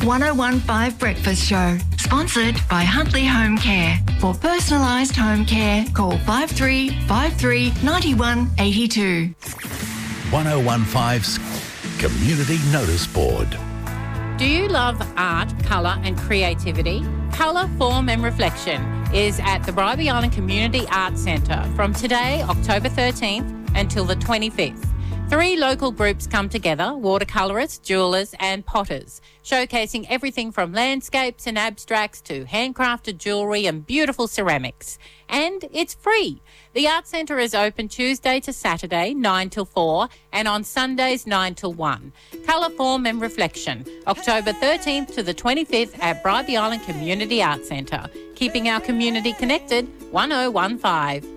1015 Breakfast Show, sponsored by Huntley Home Care. For personalised home care, call 5353 9182. 1015's Community Notice Board. Do you love art, colour and creativity? Colour, Form and Reflection is at the Bribie Island Community Arts Centre from today, October 13th, until the 25th. 3 local groups come together, watercolourists, jewellers and potters, showcasing everything from landscapes and abstracts to handcrafted jewellery and beautiful ceramics. And it's free. The Arts Centre is open Tuesday to Saturday, 9 till 4, and on Sundays, 9 till 1. Colour, Form and Reflection, October 13th to the 25th at Bribie Island Community Arts Centre. Keeping our community connected, 1015.